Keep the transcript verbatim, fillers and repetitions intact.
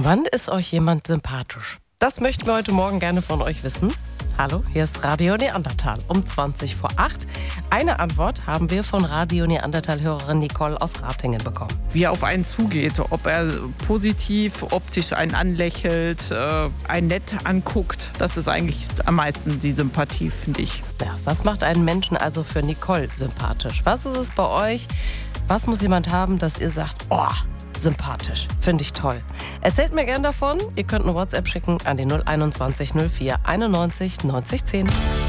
Wann ist euch jemand sympathisch? Das möchten wir heute Morgen gerne von euch wissen. Hallo, hier ist Radio Neandertal um zwanzig vor acht. Eine Antwort haben wir von Radio Neandertal-Hörerin Nicole aus Ratingen bekommen. Wie er auf einen zugeht, ob er positiv, optisch einen anlächelt, äh, einen nett anguckt. Das ist eigentlich am meisten die Sympathie, finde ich. Ja, das macht einen Menschen also für Nicole sympathisch. Was ist es bei euch? Was muss jemand haben, dass ihr sagt, oh, sympathisch, finde ich toll. Erzählt mir gern davon. Ihr könnt eine WhatsApp schicken an die null einundzwanzig null vier einundneunzig neunzig zehn.